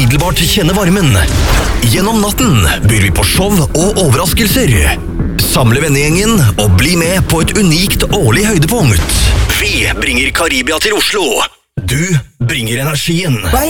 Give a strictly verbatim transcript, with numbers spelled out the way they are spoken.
umiddelbart kjenne varmen. Gjennom natten byr vi på show og overraskelser. Samle vennegjengen og bli med på et unikt årlig høydepunkt. Vi bringer Karibia til Oslo. Du bringer energien.